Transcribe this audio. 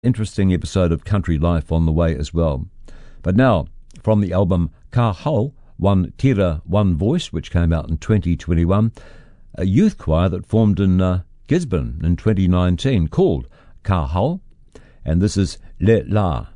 interesting episode of country life on the way as well. But now, from the album Ka Hau, One Tira, One Voice, which came out in 2021, a youth choir that formed in Gisborne in 2019 called Ka Hau, and this is Le La.